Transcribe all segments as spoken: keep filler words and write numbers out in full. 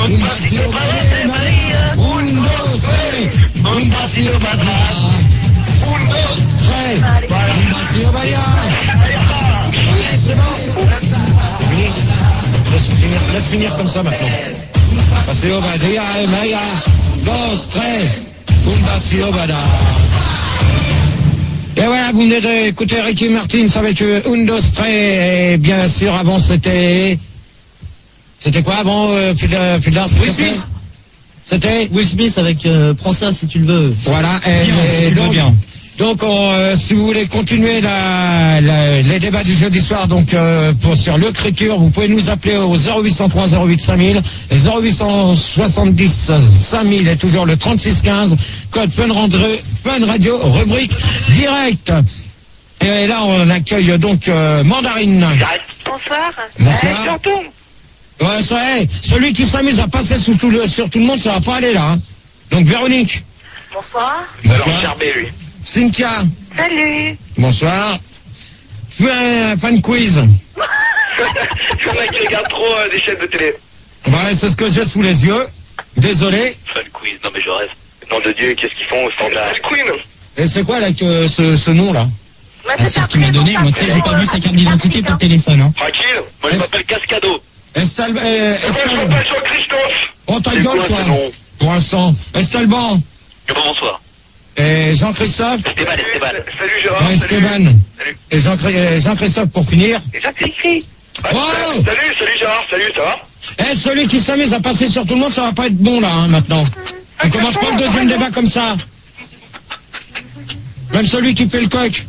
un pasito pa'lante María, un, dos, tres, un pasito para atrás, un, dos, tres, un pasito para allá. Allez, c'est bon. Fini. Laisse finir, laisse finir comme ça maintenant. Pasito María, María, dos, tres, un pasito para atrás. Et voilà, vous venez d'écouter Ricky Martin avec un, dos, tres, et bien sûr, avant c'était... C'était quoi avant, euh, Fiddler, Fiddler, Will Smith. C'était Will Smith avec euh, Prends ça si tu le veux. Voilà, et, bien, et si donc, bien. donc on, euh, si vous voulez continuer la, la, les débats du jeudi soir, donc euh, pour sur l'écriture, vous pouvez nous appeler au zéro huit cent trois zéro huit cinq mille et zéro huit cent soixante-dix cinq mille et toujours le trente-six quinze, code Fun, Randre, Fun Radio, rubrique direct. Et là, on accueille donc euh, Mandarine. Bonsoir. Bonsoir. Euh, ouais, ça, hey, celui qui s'amuse à passer sous tout le, sur tout le monde, ça va pas aller là. Hein. Donc Véronique. Bonsoir. Bonsoir. Gerbet, lui. Cynthia. Salut. Bonsoir. Fais un fan quiz. Il y en a qui regardent trop euh, des chaînes de télé. Ouais, c'est ce que j'ai sous les yeux. Désolé. Fan quiz, non mais je rêve. Nom de Dieu, qu'est-ce qu'ils font au standard? Fan Queen. Et c'est quoi là que ce, ce nom là? Bah, Ah, c'est ce qu'il m'a donné. Moi, tu sais, j'ai pas vu sa carte d'identité pour le téléphone. Hein. Tranquille, moi je m'appelle Cascado. Estal... Euh, Moi je Estal... m'appelle Jean-Christophe. Oh ta C'est gueule quoi, toi. ce nom? Pour l'instant. Estalban. Bonsoir. Et Jean-Christophe. Esteban, Esteban. Salut Gérard. Ouais, Salut. Esteban. Salut. Et Jean- euh, Jean-Christophe pour finir. Et Jacques Ah, Wow. Salut, salut Gérard, salut, ça va? Eh, celui qui s'amuse à passer sur tout le monde, ça va pas être bon là, hein, maintenant. On commence pas le deuxième débat comme ça. Même celui qui fait le coq.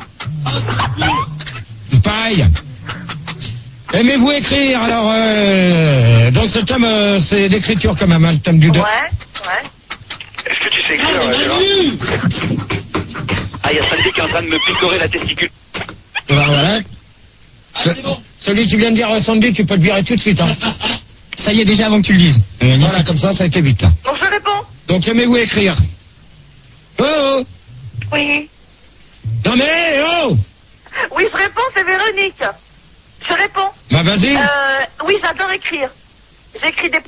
Pareil. Aimez-vous écrire? Alors, euh, donc ce thème, euh, c'est l'écriture quand même, hein, le thème du deux. Ouais, ouais. Est-ce que tu sais écrire, euh, Gérard? Ah, il y a Sandy qui est en train de me picorer la testicule. Voilà, voilà. Ce- Celui qui vient de dire euh, Sandy, tu peux le virer tout de suite. Hein. Ça y est, déjà avant que tu le dises. Euh, Voilà, comme ça, ça a été vite là. Donc je réponds. Donc aimez-vous écrire? Oh, oh. Oui. Non mais oh. Oui, je réponds, c'est Véronique. Je réponds. Bah vas-y. Euh, oui, j'adore écrire. J'écris des...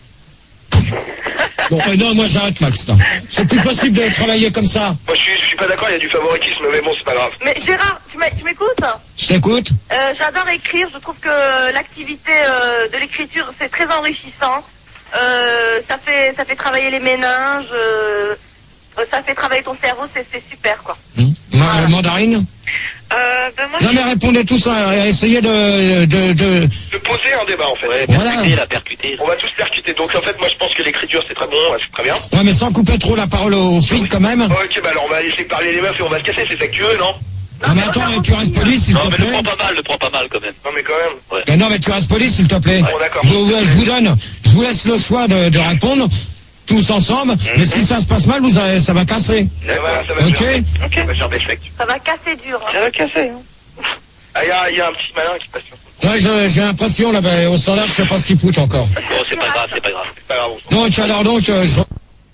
Bon, euh, non, moi j'arrête Max là. C'est plus possible de travailler comme ça. Moi je suis, je suis pas d'accord, il y a du favoritisme, mais bon, c'est pas grave. Mais Gérard, tu m'é- tu m'écoutes? Je t'écoute. Euh, j'adore écrire, je trouve que l'activité euh, de l'écriture c'est très enrichissant. Euh, ça fait ça fait travailler les méninges, euh, ça fait travailler ton cerveau, c'est c'est super quoi. Hum. Ma- Voilà. Mandarine. Euh, ben moi Non mais répondez tous, hein, essayez de, de, de... De poser un débat en fait. Ouais, Voilà. percuter, la percuter. On va tous percuter. Donc en fait, moi je pense que l'écriture c'est très bon, c'est très bien. Ouais mais sans couper trop la parole aux filles quand même. Ok, bah alors on va laisser parler les meufs et on va se casser, c'est factueux, non? Non mais attends, tu restes poli s'il Non te mais le plaît. prends pas mal, le prends pas mal quand même. Non mais quand même. Mais non mais tu restes poli s'il te plaît. Bon, d'accord. Je, vous- je vous donne, je vous laisse le choix de, de répondre tous ensemble. Mais si ça se passe mal, vous avez, ça va casser. Ça va, ça va Ok. bien. Ok. Ça va faire des flecs. ça va casser dur. Hein. Ça va casser, hein. Ah, il y a, y a un petit malin qui passe sur son. Ouais, je- j'ai l'impression là, ben, au standard, je sais pas ce qu'il fout encore. Bon, c'est pas grave, c'est pas grave. C'est pas grave, on s'en Donc alors donc, euh, je...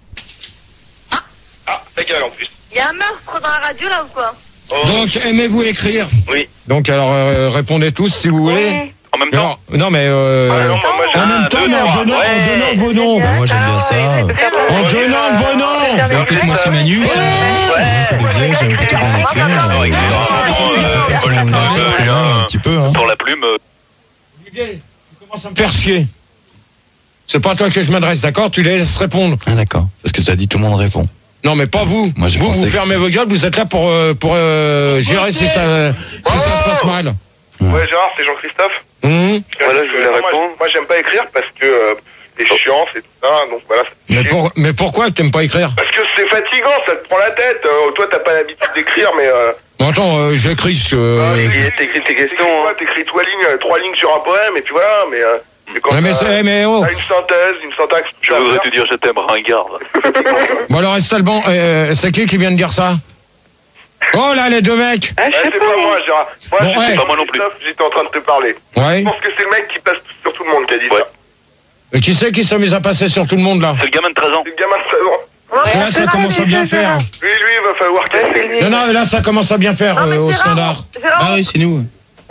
Ah, ta gueule en plus. Il y a un meurtre dans la radio là ou quoi? Oh. donc aimez-vous écrire? Oui. Donc alors euh, répondez tous si vous voulez. Oui. En même temps. Non, non mais euh, Ah, non, moi, moi, j'ai en un- même temps, deux mais en noirs, donnant, en ouais. donnant vos noms. Bah, moi, j'aime bien ça. En donnant vos noms. Bah, écoute, moi c'est Manu, Ouais. c'est Olivier, j'aime plutôt bien écrire. Ouais, Euh, Je préfère sur mon ordinateur quand même, un petit peu. Hein. Pour la plume. euh, Olivier, tu commences à me faire chier. C'est pas à toi que je m'adresse, d'accord? Tu les laisses répondre. Ah d'accord, parce que tu as dit tout le monde répond. Non, mais pas vous. Moi, j'ai vous, pensé vous que- fermez vos gueules, vous êtes là pour, euh, pour euh, gérer si ça, si ça se passe mal. Ouais, Gérard, c'est Jean-Christophe. Hum. Voilà, je voulais répondre. Moi, j'aime pas écrire parce que euh, les chiants, c'est tout ça, donc voilà. c'est Mais, chier. pour, mais pourquoi t'aimes pas écrire? Parce que c'est fatigant, ça te prend la tête. Euh, toi, t'as pas l'habitude d'écrire, mais euh, Bon, attends, euh, j'écris ce... Euh, je- t'écris tes questions. Hein. T'écris trois lignes, euh, trois lignes sur un poème, et puis voilà. Mais, euh, mais quand Ouais, mais t'as- c'est... Mais oh. t'as une synthèse, une syntaxe. tout Je ça à voudrais faire. te dire je t'aime, ringard. Bon, alors, Estalban, euh, c'est qui qui vient de dire ça? Oh là, les deux mecs. Ouais, c'est pas moi, Gérard. Moi, Bon, j'étais ouais. Pas moi non plus. Christophe, j'étais en train de te parler. Ouais. Je pense que c'est le mec qui passe sur tout le monde qui a dit Ouais. ça. Et qui c'est qui s'est mis à passer sur tout le monde, là? C'est le gamin de treize ans. C'est le gamin de treize ans. Là, ça commence à bien faire. Lui, lui, il va falloir casser. Non, non, là, ça commence à bien faire Non, mais euh, au Gérard, standard. Gérard, Ah oui, c'est nous. On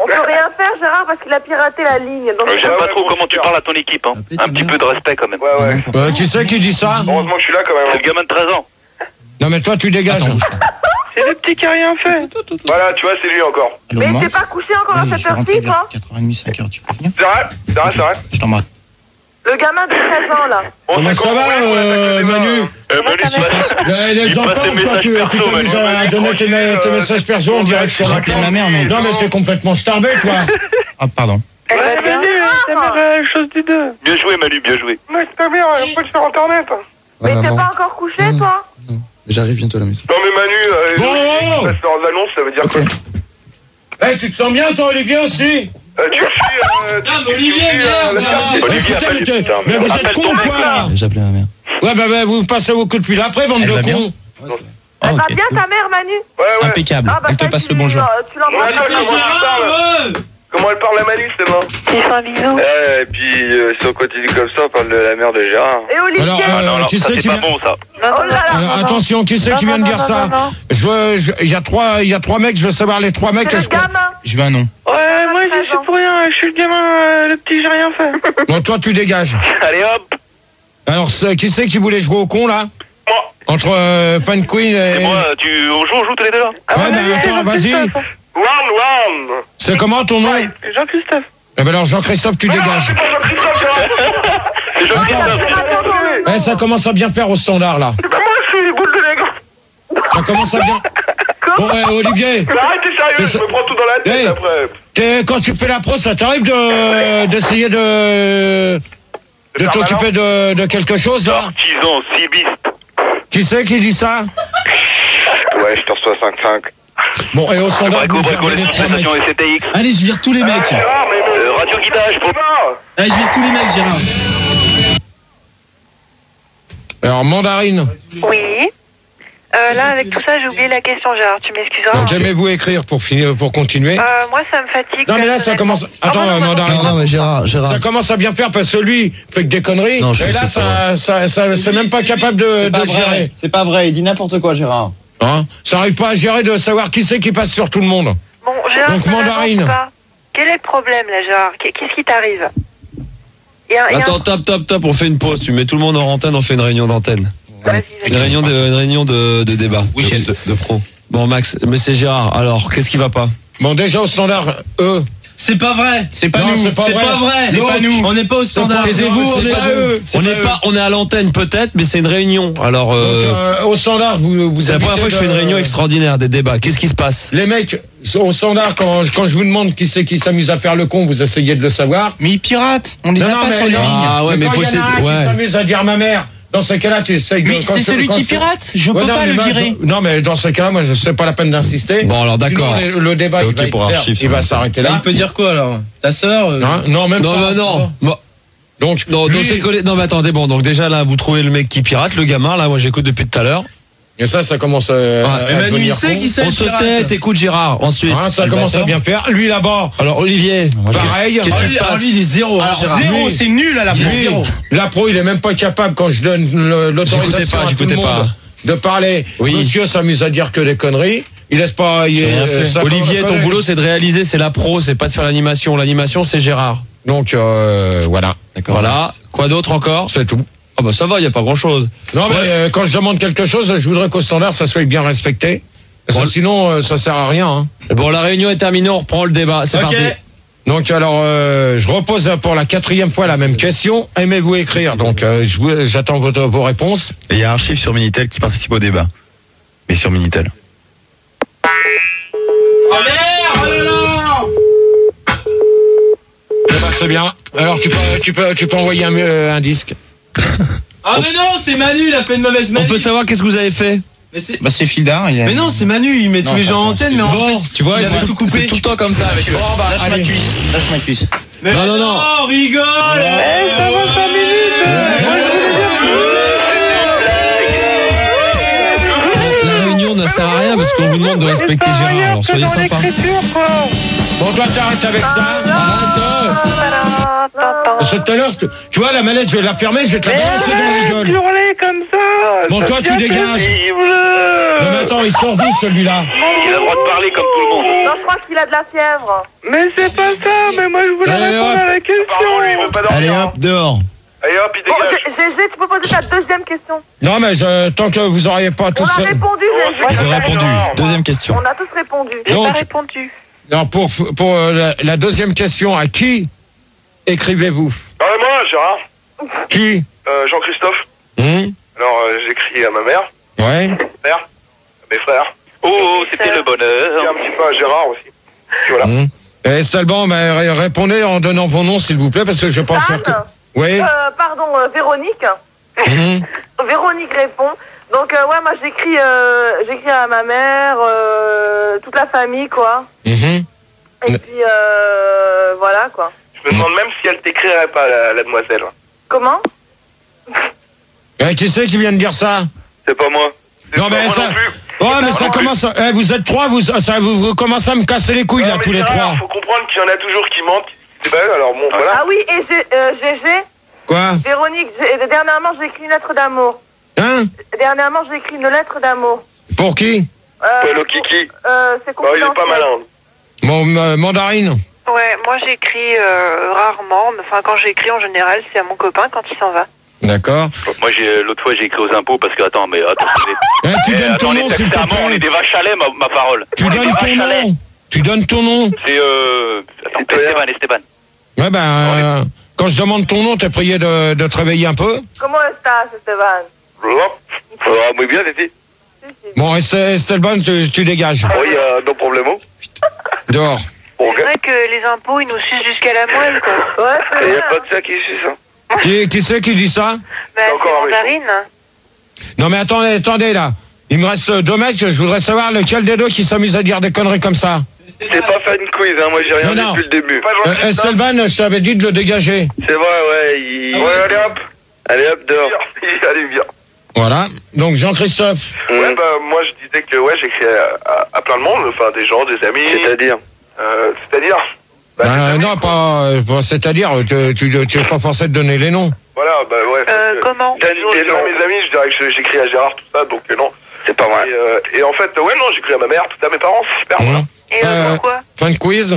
On peut rien faire, Gérard, parce qu'il a piraté la ligne. Donc... J'aime pas trop comment tu parles à ton équipe, hein. Un petit peu de respect quand même. Ouais, ouais. Euh, qui c'est qui dit ça? Heureusement que je suis là quand C'est même. le gamin de treize ans. Non mais toi tu dégages. C'est le petit qui a rien fait. Voilà, tu vois, c'est lui encore. Mais t'es pas couché encore à cette heure-ci, toi? quatre heures trente, cinq heures, tu peux venir? C'est vrai, c'est vrai, c'est vrai. Je t'embrasse. Le gamin de treize ans, là. Bon, Comment ça va, euh, Manu? Euh, Manu, tu passes. Les, les Il enfants, passe tes toi, messages tu perso, tu t'amuses Manu. à donner tes, tes messages perso en direct sur la J'appelle ma mère, mais... Non mais t'es complètement starbé, toi. Ah, pardon. Elle va Ouais, bien. Manu, ta mère a chose du deux. Bien joué, Manu, bien joué. Mais c'est pas bien, on peut le faire internet. Mais t'es pas encore couché, toi? J'arrive bientôt à la maison. Non mais Manu, euh, Bon, les oh. passe leurs annonces, ça veut dire quoi? Eh, tu te sens bien, toi, Olivier, aussi? Euh, tu le suis, euh... Ah, mais Olivier, merde, merde. Olivier, Putain, appelle mais t'es- putain. mais vous êtes Appelle cons, ton mec, quoi, là. là? J'ai appelé ma mère. Ouais, bah, bah, vous passez vos coups de fil après, bande Elle de va bien cons. Ah, Elle va ok. bien, ta mère, Manu? Ouais, ouais. Impeccable. Ah, bah, Elle te ça, passe tu le lui- bonjour. euh, Tu l'embrasses. Ouais, comment elle parle? Comment elle parle à Manu, celle-là? Tu fais un bisou. Eh, et puis, euh, si on continue comme ça, on parle de la mère de Gérard. Et Olivier? Alors, Ah non, euh, non, qui ça c'est c'est qui pas vient... bon, ça. Oh là là. Alors, non, non. attention, qui c'est qui Non, vient de non, dire non, ça? non, non. Je veux, je- il y a trois, il y a trois mecs, je veux savoir les trois mecs. C'est que le je... gamin. Je veux un nom. Ouais, moi je suis pour rien, je suis le gamin, euh, le petit, j'ai rien fait. Bon, toi, tu dégages. Allez hop. Alors, c'est- qui c'est qui voulait jouer au con, là? Moi. Entre euh, Fan Queen et... Et moi, tu... on joue, on joue tous les deux là. Ouais, bah, attends, vas-y. Round, round. C'est comment ton nom? Jean-Christophe. Eh ben alors, Jean-Christophe, tu dégages. C'est Jean-Christophe. Eh, ça commence à bien faire au standard, là. C'est pas moi, je suis les boules de nègre. Ça commence à bien... Bon, eh, Olivier, Mais arrête, t'es sérieux, C'est je me prends tout dans la tête Hey. après. t'es- quand tu fais la pro, ça t'arrive de d'essayer de... de faire t'occuper de, de quelque chose, là? Artisan, cibiste. Qui c'est qui dit ça? Ouais, je te reçois cinq cinq. Bon, et au standard, Braco, vous Braco, gérez les les trois mecs. stations S T X. Allez, je vire tous les mecs. Gérard, mais non. Euh, Radio guidage pour... Allez, je vire tous les mecs, Gérard. Alors, mandarine. Oui. Euh, là, avec tout ça, j'ai oublié la question, Gérard, tu m'excuseras. Donc, aimez-vous écrire pour finir, pour continuer? Euh, moi, ça me fatigue. Non, mais là, ça personnellement. commence... Attends, Ah, euh, non, non, mandarine. Non, non, mais Gérard, Gérard. Ça commence à bien faire parce que lui fait que des conneries. Non, je et là, sais ça, ça, ça, c'est même pas capable de, de gérer. C'est pas vrai, il dit n'importe quoi, Gérard. Hein, ça arrive pas à gérer de savoir qui c'est qui passe sur tout le monde. Bon, Gérard, Donc, ça n'avance mandarine. pas. Quel est le problème, là, Gérard? Qu'est- Qu'est-ce qui t'arrive? Il y a- il y a un- Attends, top, top, top, on fait une pause. Tu mets tout le monde en antenne, on fait une réunion d'antenne. Vas-y, Une vas-y. réunion de, une réunion de, de débat. Oui, chef. de, de pro. Bon, Max, mais c'est Gérard. Alors, qu'est-ce qui va pas? Bon, déjà au standard, eux. C'est pas vrai. C'est pas Non, nous. c'est pas C'est vrai. pas vrai. C'est pas nous. On n'est pas au standard. Taisez-vous, Non, on c'est est pas pas eux. On n'est pas, on est à l'antenne peut-être, mais c'est une réunion. Alors, Donc, euh, euh, au standard, vous, vous c'est la première habitez fois que je fais de- une réunion extraordinaire, des débats. Qu'est-ce qui se passe? Les mecs, au standard, quand, quand je vous demande qui c'est qui s'amuse à faire le con, vous essayez de le savoir. Mais ils piratent. On les Non, a non, pas mais sur les non. lignes. Ah ouais, mais quand faut il y en a un c'est- ouais. qui s'amuse à dire ma mère, dans ce cas-là, tu essayes de... Mais quand c'est je- celui quand qui je- pirate. Je Ouais, peux non, pas mais le moi, virer. je- Non, mais dans ce cas-là, moi, je sais pas la peine d'insister. Bon, alors, d'accord. Sinon, le, le débat, C'est il ok va, être pour clair, archives, il va ça. s'arrêter Mais là. il peut dire quoi alors? Ta sœur euh, Hein non, même Non, pas. non, non. Bon, Donc, non, lui- dans ces collègues- non, mais attendez, bon, donc déjà là, vous trouvez le mec qui pirate, le gamin, là, moi j'écoute depuis tout à l'heure. et ça, ça commence à, Ouais, à Mais Manu, il devenir sait con. qui c'est. On le se pirate. tait, t'écoutes Gérard. Ensuite, Hein, ça commence à bien faire. Lui, là-bas, alors Olivier, pareil. qu'est-ce qui Ah, se lui, alors, passe? lui, il est zéro. hein, Alors, Gérard. zéro, Lui- c'est nul à la Lui, pro. Zéro. la pro, il est même pas capable quand je donne le- J'écoutais l'autorisation pas, à tout j'écoutais le monde pas. de parler. Oui. Monsieur s'amuse à dire que des conneries. Il laisse pas. Il, J'ai rien fait. ça Olivier, ton connaît. boulot c'est de réaliser, c'est la pro, c'est pas de faire l'animation. L'animation c'est Gérard. Donc euh, voilà, D'accord. Voilà. Quoi d'autre encore? c'est tout. Ah bah ça va, y a pas grand chose. Non mais Ouais. euh, quand je demande quelque chose, je voudrais qu'au standard ça soit bien respecté. Parce que Bon. sinon, euh, ça sert à rien. Hein. Bon, la réunion est terminée, on reprend le débat. C'est Ok. parti. Donc alors, euh, je repose pour la quatrième fois la même question. Aimez-vous écrire? Donc euh, je vous- j'attends votre, vos réponses. Et il y a un chiffre sur Minitel qui participe au débat. Mais sur Minitel. Oh merde! Oh là là! Eh ben, c'est bien. Alors tu peux, tu peux, tu peux envoyer un, euh, un disque. Ah mais non, c'est Manu, il a fait une mauvaise On Manu. peut savoir qu'est-ce que vous avez fait? Mais, c'est- Bah, c'est Fildar. Il a... mais non, c'est Manu, il met Non, tous les gens en attends, antenne, mais en Bon, fait, Tu vois, il a c'est tout tout, coupé. c'est tout le temps comme ça avec eux. Bon, bah, Lâche ma allez. cuisse. Lâche ma cuisse. Mais Non, non, non. rigole. La réunion ne sert à rien parce qu'on vous demande de respecter Gérard. Alors soyez sympa. Bon, toi t'arrêtes avec ça. Arrête. Ta-da, ta-da. Parce parce que tout à l'heure, tu, tu vois, la manette, je vais la fermer, je vais te la balancer dans la gueule. hurler comme ça. Bon, ça toi, tu devient dégages. terrible. Non, mais attends, il sort d'où, celui-là? Il a le droit de parler comme tout le monde. Non, je crois qu'il a de la fièvre. Mais c'est pas ça, mais moi je voulais Allez, répondre hop. à la question. Pardon, lui, il veut pas dormir. Allez hein. hop, dehors. Allez hop, il Bon, dégage. G G, tu peux poser ta deuxième question. Non, mais je, tant que vous auriez pas On tous... a ré- répondu, G G. Ils ont répondu. Deuxième question. On a tous répondu. J'ai Donc- pas répondu. Alors, pour, pour euh, la, la deuxième question, à qui écrivez-vous? Ah, moi, Gérard. Qui? Euh, Jean-Christophe. Hum Alors, euh, j'écris à ma mère, Ouais. mère, à mes frères. Oh, oh, c'était le Et un bonheur. petit peu à Gérard aussi. Puis voilà. Hum. Et Estelban, bah, ré- répondez en donnant vos noms, s'il vous plaît, parce que je pense Dan, que... Oui. euh, pardon, euh, Véronique. Hum. Véronique répond. Donc, euh, ouais, moi, j'écris euh, j'écris à ma mère, euh, toute la famille, quoi. Mhm. Et puis, euh, voilà, quoi. Je me demande même si elle t'écrirait pas, la, la demoiselle. Comment? Eh, qui c'est qui vient de dire ça? C'est pas moi. C'est Non, pas mais moi ça... non plus. Oh, C'est mais pas ça moi commence... à- eh, vous êtes trois, vous, ça, vous, vous commencez à me casser les couilles, Non, là, mais tous les Gérard, trois. faut comprendre qu'il y en a toujours qui mentent, qui disent c'est pas eux, alors bon, voilà. Ah oui, et G- euh, Gégé, Quoi? Véronique, j'ai- dernièrement, j'ai écrit une lettre d'amour. Hein? Dernièrement, j'ai écrit une lettre d'amour. Pour qui? Euh, Paul Kiki. euh, c'est Bah, il est pas confidentiel. malin. Mon euh, mandarine. Ouais, moi j'écris euh, rarement, mais enfin quand j'écris en général, c'est à mon copain quand il s'en va. D'accord. Moi, j'ai l'autre fois, j'ai écrit aux impôts parce que, attends, mais attends. Eh, tu Eh, donnes attends, ton on est nom, s'il te taxés à mort, on est plaît. des vaches à lait, ma, ma parole. Tu On est des donnes ton vaches à lait. nom. Tu donnes ton nom. C'est, euh... Attends, Esteban, Esteban. Ouais, ben, euh, quand je demande ton nom, t'es prié de, de te réveiller un peu. Comment estás, Esteban? Hop. Ah, muy bien, Titi. Si, si. Bon, Est- Estelban, tu, tu dégages. Oui, euh, no problemo. Dehors. C'est vrai que les impôts ils nous sucent jusqu'à la moelle quoi. Ouais, c'est Il y vrai. a pas de ça qui suce, hein. Qui, qui c'est qui dit ça? Bah, c'est encore un mandarine. Non, mais attendez, attendez, là. Il me reste deux mecs, je voudrais savoir lequel des deux qui s'amuse à dire des conneries comme ça. C'est pas fan quiz, hein. Moi, j'ai rien Non, dit non. depuis le début. Pas Euh, Jean-Christophe. Estelban, je t'avais dit de le dégager. C'est vrai, ouais. Il... Ouais, allez hop. Allez, hop, dehors. Allez, viens. Voilà. Donc, Jean-Christophe. Ouais, bah, moi, je disais que, ouais, j'écris à, à, à plein de monde, enfin, des gens, des amis. C'est-à-dire Euh, c'est-à-dire bah, des Ben, amis, non, quoi. pas, euh, pas- c'est-à-dire, tu, tu, tu es pas forcé de donner les noms. Voilà, bah, ouais. Euh, parce que- comment Sinon, je dirais à mes amis, je dirais que je- j'écris à Gérard, tout ça, donc euh, non. C'est pas vrai. Et, euh, et en fait, ouais, non, j'écris à ma mère, tout ça, à mes parents, c'est super, voilà. Hein. Et euh, Euh, pourquoi? Fin de quiz.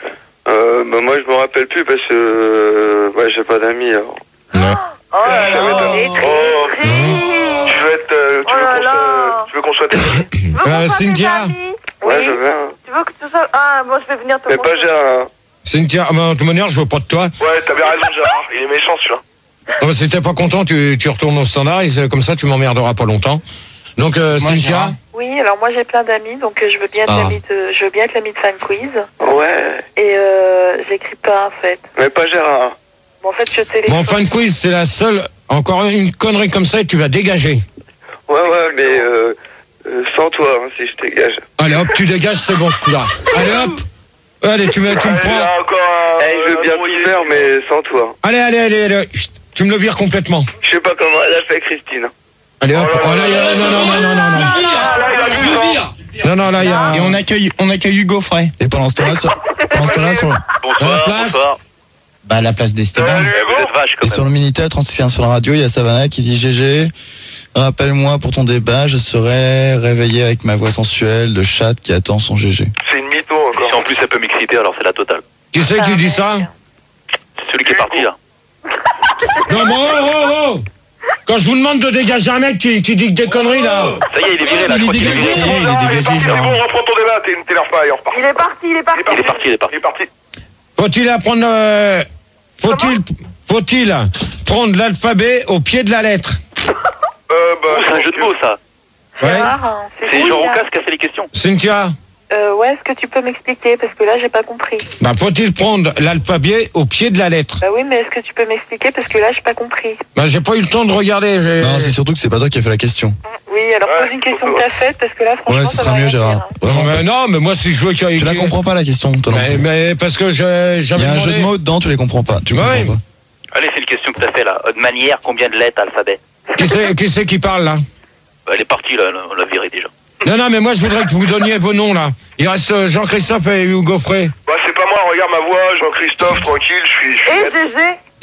Euh, bah, moi, je me rappelle plus parce que, euh, ouais, j'ai pas d'amis, alors. Oh là là. Et très Oh, Triste. tu veux être, euh, tu Oh veux là qu'on là. soit, tu veux qu'on soit tes amis Tu veux qu'on Euh, soit tes Cynthia. amis? Ouais, Oui. je viens. Tu veux que tu sois... Ah, bon, je vais venir te Mais pas montrer. Gérard. Cynthia, ah, ben, de toute manière, je veux pas de toi. Ouais, t'avais raison, Gérard, il est méchant, celui-là. Non, mais si t'es pas content, tu, tu retournes au standard, et c'est comme ça, tu m'emmerderas pas longtemps. Donc, euh, Moi, Cynthia. Gérard. Oui, alors moi j'ai plein d'amis, donc euh, je veux bien être Ah. l'ami de, je veux bien être l'ami de Fan Quiz. Ouais. Et euh, j'écris pas en fait. Mais pas Gérard. Bon, en fait, je téléphone. Mon fan quiz, c'est la seule. Encore une connerie comme ça et tu vas dégager. Ouais, ouais, mais euh, euh, sans toi, hein, si je dégage. Allez hop, tu dégages, c'est bon ce coup-là. Allez hop. Allez, tu me, tu me Allez, prends. là, encore un... Eh, je veux bien un tout brouillé. faire, mais sans toi. Allez, allez, allez, allez. Chut, tu me le vires complètement. Je sais pas comment elle a fait, Christine. Allez hop. Oh là Oh, là là, il y a- là non, non, non, non, non, non. Ah, là, il a vu, hein. Non, non, là, il y a. Et on accueille, on accueille Hugo Frey. Et pendant ce temps-là, sur, pendant ce temps-là, sur, À la Bonsoir, place. bonsoir. bah, à la place d'Esteban. Salut, Eh, vous Hugo. êtes vache, quand Et même. sur le Minitel trente-six quinze sur la radio, il y a Savannah qui dit G G, rappelle-moi pour ton débat, je serai réveillé avec ma voix sensuelle de chatte qui attend son G G. C'est une mytho, Et encore. si en plus ça peut m'exciter, alors c'est la totale. Qui c'est qui dit ça? C'est celui qui est parti, là. Non, bon, oh, oh, oh. Quand je vous demande de dégager un mec qui, qui dit que des conneries, là. Ça y est, il est viré, là. Il Je est crois qu'il est dégagé. viré. il est dégagé, C'est Gérard. bon, reprends ton débat, t'es une t'énerve pas, il repart. Il est parti, il est parti. Il est parti, il est parti. Il est parti. Faut-il apprendre. euh, Faut-il. Faut-il prendre l'alphabet au pied de la lettre? Euh, bah, Oh, c'est un jeu de mots, ça. Ouais. Gérard, hein, C'est cool, Jean là. Roucas qui a fait les questions. Cynthia? Euh, ouais, est-ce que tu peux m'expliquer? Parce que là, j'ai pas compris. Bah, faut-il prendre l'alphabet au pied de la lettre? Bah oui, mais est-ce que tu peux m'expliquer? Parce que là, j'ai pas compris. Bah, j'ai pas eu le temps de regarder. j'ai- Non, c'est surtout que c'est pas toi qui as fait la question. Oui, alors Ouais, pose une question faut que t'as faite, parce que là, franchement, Ouais, ça ce va sera mieux, rien Gérard. dire, hein. Vraiment. Non, mais parce- non, mais moi, si je veux qu'il y ait- Tu la comprends pas la question, toi non Mais, plus. mais parce que je, j'avais Il y a un jeu demandé- de mots dedans, tu les comprends pas. Tu Ouais. comprends pas. Allez, c'est une question que t'as fait, là. De manière, combien de lettres, alphabet? Qui c'est, qui c'est qui parle, là? Elle est partie, là. On l'a virée déjà. Non, non, mais moi, je voudrais que vous donniez vos noms, là. Il reste euh, Jean-Christophe et Hugo Frey. Bah, c'est pas moi, regarde ma voix, Jean-Christophe, tranquille, je suis... Je suis Et net. Gégé?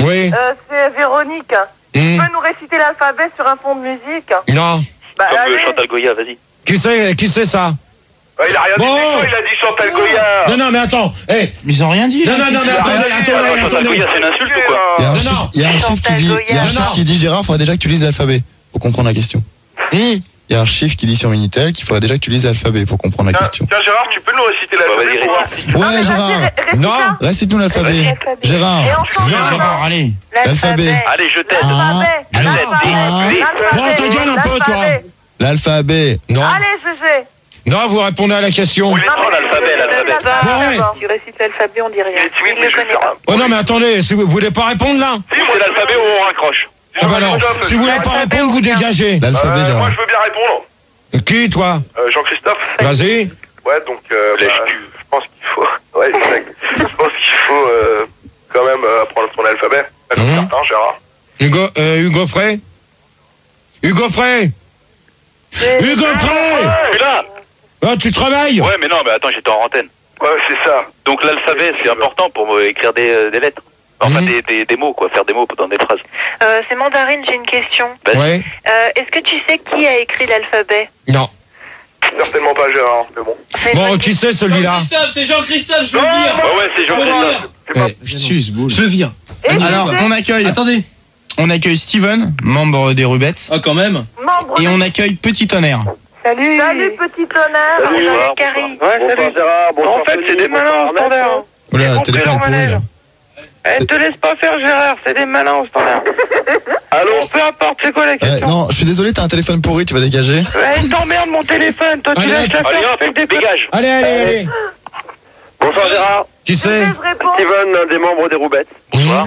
Oui. Euh, c'est Véronique. Hmm. Tu peux nous réciter l'alphabet sur un fond de musique? Non. Bah, Comme allez. euh, Chantal Goya, vas-y. Qui c'est, qui c'est ça? Ah, il a rien Bon. dit, du tout, il a dit Chantal Goya. Non, non, mais attends. Eh. Mais ils ont rien dit, Non, là. non, non, mais attendez, rien dit, attendez, alors, Chantal attendez. Goya, c'est une insulte ou quoi? Il y a un Non, chiffre, non. il y a un chiffre qui dit, il y a un Non, chiffre non. qui dit Gérard, il faudrait déjà que tu lises l'alphabet pour comprendre la question. Hmm. Il y a un chiffre qui dit sur Minitel qu'il faudrait déjà que tu lises l'alphabet pour comprendre la Tiens, question. tiens, Gérard, tu peux nous réciter Bah, l'alphabet vas-y, pour voir récite. si- Ah, mais Ouais, vas-y, Gérard. ré- récite Non. ça. Récite-nous l'alphabet. Et Gérard. on change Viens, avant. Gérard, allez. L'alphabet. Allez, je t'aide. Ah. L'alphabet. Non. L'alphabet. Ah. L'alphabet. Non, ta gueule un peu, toi. L'alphabet. L'alphabet. Non. Allez, G G. Non, vous répondez à la question. Oui, mais non, l'alphabet, l'alphabet. Bon, ouais. Tu récites l'alphabet, on dit rien. Il est timide, mais je vais le faire. Oh non, mais attendez, si vous voulez pas répondre là? Si, C'est moi, l'alphabet ou on raccroche? Ah bah non, si vous voulez pas répondre, vous dégagez. L'alphabet, Euh, moi, Gérard. je veux bien répondre. Qui, toi? Euh, Jean-Christophe. Vas-y. Ouais, donc, euh, bah, Lèche-cul. je pense qu'il faut. Ouais, exact. Je pense qu'il faut euh, quand même euh, apprendre son alphabet. Même Mhm. certain, Gérard. Hugo, euh, Hugo Frey? Hugo Frey? Hugo Frey! Je suis là. Ah, tu travailles? Ouais, mais non, mais attends, j'étais en antenne. Ouais, c'est ça. Donc l'alphabet, c'est important pour euh, écrire des, euh, des lettres. Enfin, Mhm. des, des, des mots, quoi. Faire des mots dans des phrases. Euh, c'est Mandarine, j'ai une question. Vas-y. Ouais. Euh, Est-ce que tu sais qui a écrit l'alphabet? Non. Certainement pas Gérard, mais bon. C'est Bon, bonne qui c'est celui-là? Jean-Christophe, c'est Jean-Christophe, je le Non, vire. Bah ouais, c'est Jean-Christophe. C'est pas... Eh, Je le vire. Et Alors, G G. on accueille. Attendez. On accueille Steven, membre des Rubettes. Ah, quand même. Membre Et de- on accueille Petit Tonnerre. Salut. Salut, petit honneur. Salut, Bonjour, Gérard, Carrie. bonsoir. Ouais, salut. Gérard, bonsoir. En fait, c'est des malins au standard. Oula, Ils le ont téléphone pris est leur pourri là. manège. Eh, te laisse pas faire, Gérard, c'est des malins au standard. Allô? Bon, peu importe, c'est quoi la Euh, question? non, je suis désolé, t'as un téléphone pourri, tu vas dégager. Ouais, il t'emmerde mon téléphone, toi tu Allez, lâches la Allez faire, hop, tu fais des dégage. Allez, allez, allez. Bonsoir Gérard. Qui G G, c'est? je réponds. Steven, un des membres des Roubettes. Bonsoir.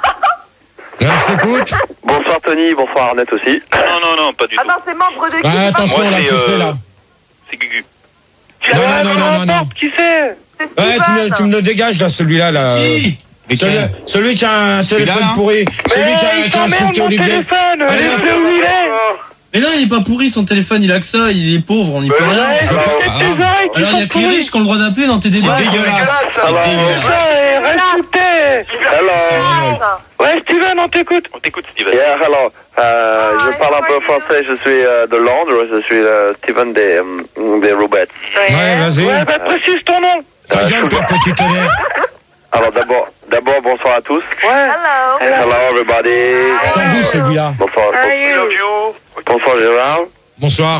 Là, s'écoute. Bonsoir Tony, bonsoir Arnett aussi. Non, non, non, pas du Ah tout. non, c'est membre de qui? Ah, attention, Moi, là, c'est, qui c'est euh, là? C'est Gugu. Non, non, non, non, non, non. Qui c'est? C'est Ouais, tu me, tu me le dégages là, celui-là, là. Qui? Celui, celui qui a un Celui-là, téléphone là pourri. Celui qui a, Eh, il qui a t'emmerde insulté mon Olivier. téléphone, Allez, laisse-le où il est. Mais non, il est pas pourri son téléphone, il a que ça, il est pauvre, on y peut rien. Ouais, Je c'est peux- tes Ah. oreilles qui Alors il y a sont que les pourries. riches qui ont le droit d'appeler dans tes C'est débats. dégueulasse. C'est Alors, dégueulasse. Ouais, reste où t'es. Hello. Ouais, Steven, on t'écoute. On t'écoute, Steven. Yeah, hello. Euh, je parle un peu français, je suis euh, de Londres, je suis euh, Steven des, euh, des Roubettes. Ouais, vas-y. Ouais, bah précise ton nom. Ta gueule, toi, petit tonnerre. Alors d'abord, d'abord bonsoir à tous. Ouais. Hello. Hello everybody. Sans vous, celui-là. Bonsoir. How are I you? love you. Bonsoir Gérard. Bonsoir.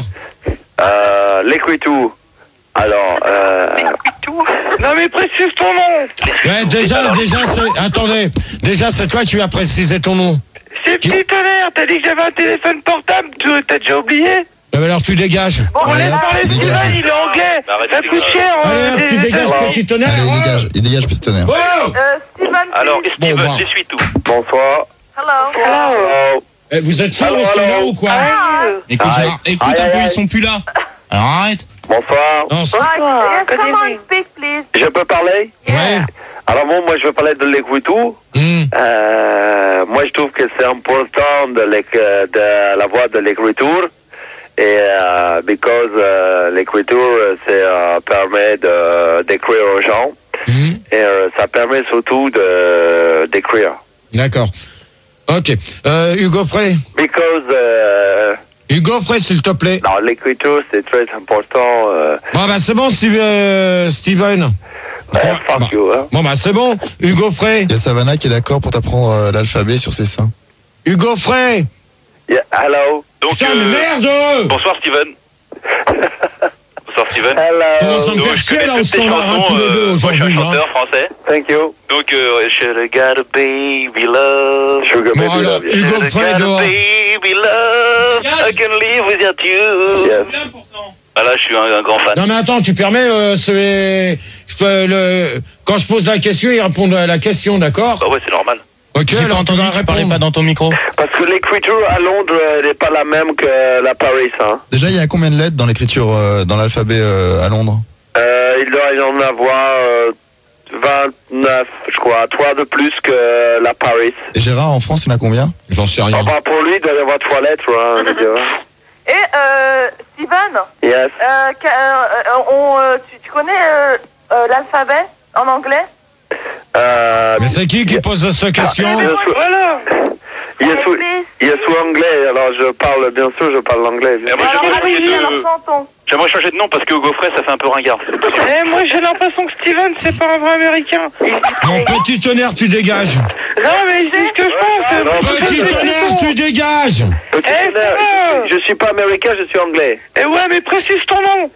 Euh, l'écriture. Alors, euh, Non mais précise ton nom. Ouais, déjà, déjà, c'est. Attendez. Déjà, c'est toi qui as précisé ton nom. C'est Qui- petit tonnerre, t'as dit que j'avais un téléphone portable, tu t'as déjà oublié? Eh ben alors, tu dégages. Bon, on Ouais, laisse parler de dégage. Steven, il est anglais. Bah, arrête Ça de coûte dégager. cher. Allez, euh, hop, des- tu des- dégages, Hello. petit tonnerre. Allez, il dégage, il dégage, Petit Tonnerre. Oh. Euh, Steven, Alors, please. Bon, Steven, bah. l'essuie tout. bonsoir. Hello. Hello. Eh, vous êtes sûr Allô, au standard allô. ou quoi? Ah, Écoute, Aïe. Gérard, écoute Aïe, un peu, aïe, ils sont plus là. Alors arrête. Bonsoir. Non, c'est- right. Yes, Good come on, evening. speak, please. Je peux parler? Ouais. Alors bon, moi je vais parler de l'écriture. Hmm. Euh, moi je trouve que c'est important de, l'éc- de la voix de l'écriture. Et euh, because euh, l'écriture, euh, c'est euh, permet de d'écrire aux gens. Hmm. Et euh, ça permet surtout de d'écrire. D'accord. Ok. Euh, Hugo Frey. Because euh, Hugo Frey, s'il te plaît. non, l'écriture c'est très important. Euh, Bon, bah, c'est bon, Steve- euh, Steven. ouais, Ouais, fuck bah. you, hein. Bon, bah, c'est bon. Hugo Frey. Il y a Savannah qui est d'accord pour t'apprendre euh, l'alphabet sur ses seins. Hugo Frey. Yeah, hello. Donc, Putain, euh, mais merde! bonsoir, Steven. Bonsoir, Steven. Hello. Comment ça me Donc, fait je chier, connais là, au toutes tes standard, hein, chansons. tous les deux, euh, moi, je suis un aujourd'hui, hein. chanteur français. Thank you. Donc, euh, should got a baby love. Sugar Bon, baby alors, love you. Hugo Should Frey got a dehors. baby love. I can live without you. Yes. Ah là, je suis un, un grand fan. Non, mais attends, tu permets, euh, c'est, je peux le, quand je pose la question, il répond à la question, d'accord? Bah ouais, c'est normal. Ok, J'ai pas alors tu entendu, vas tu parlais répondre. pas dans ton micro. Parce que l'écriture à Londres, elle n'est pas la même que la Paris, hein. Déjà, il y a combien de lettres dans l'écriture, euh, dans l'alphabet euh, à Londres? Euh, il doit y en avoir euh, vingt-neuf, je crois, trois de plus que la Paris. Et Gérard, en France, il y en a combien? J'en sais rien. Enfin, pour lui, il doit y avoir trois lettres, hein, je veux dire. Et euh, Steven, Yes. euh, que- euh, on, euh, tu, tu connais euh, euh, l'alphabet en anglais? Euh, Mais c'est qui qui pose cette question? il y a sous- Voilà. il y a sous- il y a sous anglais, alors je parle, bien sûr, je parle l'anglais. Et moi, Alors, j'aimerais changer oui, alors de... chantons. J'aimerais changer de nom parce que Gaufret, ça fait un peu ringard. Eh, moi j'ai l'impression que Steven c'est pas un vrai américain. Mon petit tonnerre, tu dégages. Non mais je dis ce que je pense. Non, Petit Je- je- tonnerre, tu dégages. Petit Eh, tonnerre, ça va. je, je suis pas américain, je suis anglais. Eh ouais mais précise ton nom.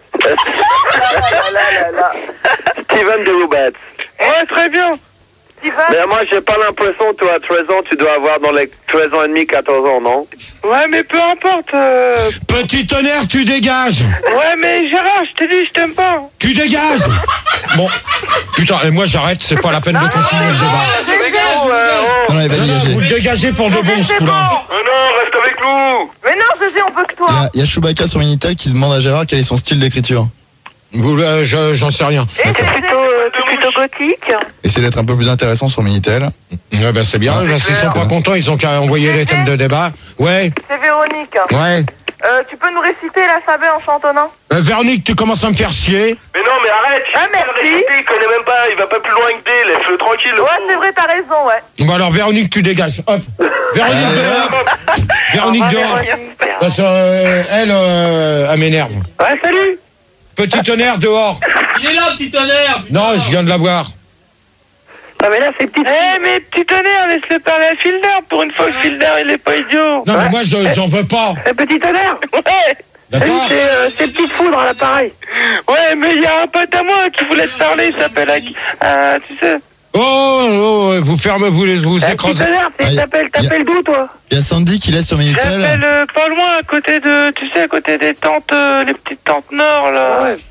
Steven de Roubets. Ouais très bien. Steven, Mais moi, j'ai pas l'impression, toi, à treize ans, tu dois avoir dans les treize ans et demi, quatorze ans, non? Ouais mais peu importe. euh, Petit tonnerre, tu dégages. Ouais mais Gérard je t'ai dit je t'aime pas. Tu dégages. Bon. Putain, et moi j'arrête, c'est pas la peine de continuer le débat. Non, non, il va Non, non, dégager. vous le dégagez pour de bon ce coup-là. Mais non, reste avec nous. mais non, Gégé, on veut que Il y toi. a, il y a Chewbacca sur Minitel qui demande à Gérard quel est son style d'écriture. Vous, euh, je- j'en sais rien. Et T'es plutôt, euh, t'es plutôt gothique. Essayez d'être un peu plus intéressant sur Minitel. Ouais, ben c'est bien. Là, s'ils sont pas contents, ils ont qu'à envoyer les thèmes de débat. Ouais, C'est Véronique. ouais. Euh, tu peux nous réciter l'alphabet en chantonnant? Euh, Véronique, tu commences à me faire chier. Mais non, mais arrête. Ah, merci. Il connaît même pas, il va pas plus loin que D, laisse-le tranquille. le Ouais, pauvre. c'est vrai, t'as raison, ouais. Bon alors, Véronique, tu dégages. Hop. Véronique Allez, dehors. Véronique dehors. Parce que, euh, elle, euh, elle m'énerve. Ouais salut. Petit tonnerre dehors. Il est là, petit tonnerre. Non, je viens de la voir. Ah mais là c'est petit. Eh mais petit tonnerre laisse-le parler à Filder. Pour une fois que Filder il est pas idiot. Non, mais moi, je- j'en veux pas. Eh, petit tonnerre. Ouais. D'accord. C'est euh, c'est petite foudre à l'appareil. Ouais mais il y a un pote à moi qui voulait te parler. Il s'appelle Ak- euh, tu sais. Oh, oh, vous fermez, vous les vous Eh, petit écrasez. tonnerre, Ah, y- t'appelles y a- t'appelles d'où toi? Il y a Sandy qui laisse sur Minitel. J'appelle euh, pas loin, à côté de, tu sais, à côté des tentes, euh, les petites tentes nord, là. Ouais.